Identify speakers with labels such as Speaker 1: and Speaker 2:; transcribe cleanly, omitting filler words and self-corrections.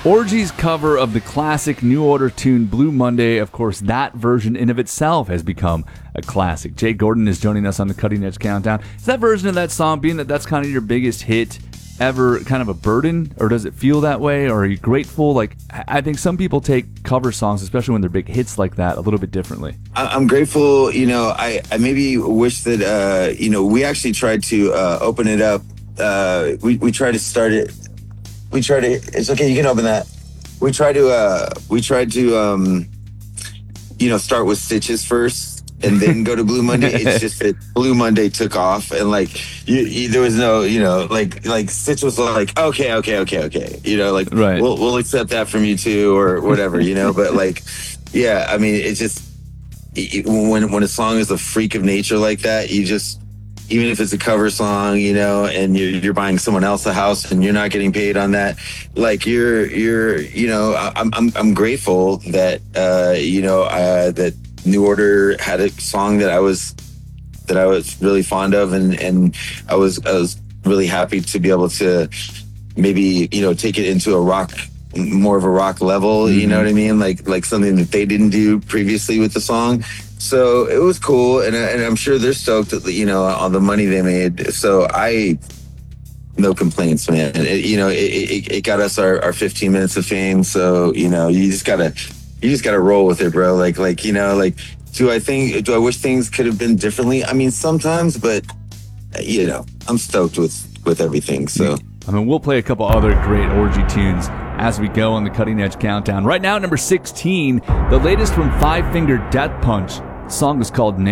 Speaker 1: Orgy's cover of the classic New Order tune Blue Monday, of course, that version in of itself has become a classic. Jay Gordon is joining us on the Cutting Edge Countdown. Is that version of that song, being that that's kind of your biggest hit, ever kind of a burden, or does it feel that way, or are you grateful? Like, I think some people take cover songs, especially when they're big hits like that, a little bit differently.
Speaker 2: I'm grateful. You know, I maybe wish that, we actually tried to open it up. We tried to start it. It's okay, you can open that. We tried to start with Stitches first and then go to Blue Monday. It's just that Blue Monday took off, and there was no, like Stitch was like, okay.
Speaker 1: Right.
Speaker 2: We'll accept that from you too, or whatever, but yeah, I mean, it's just, when a song is a freak of nature like that, you just, even if it's a cover song, and you're buying someone else a house and you're not getting paid on that, I'm grateful that that New Order had a song that I was really fond of, and I was really happy to be able to maybe take it into more of a rock level.
Speaker 1: Mm-hmm.
Speaker 2: You know what I mean? Like something that they didn't do previously with the song. So it was cool, and I'm sure they're stoked, on the money they made. So no complaints, man. It got us our 15 minutes of fame. So you just gotta roll with it, bro. Do I wish things could have been differently? I mean, sometimes, but I'm stoked with everything. So
Speaker 1: I mean, we'll play a couple other great Orgy tunes as we go on the Cutting Edge Countdown. Right now, number 16, the latest from Five Finger Death Punch. The song is called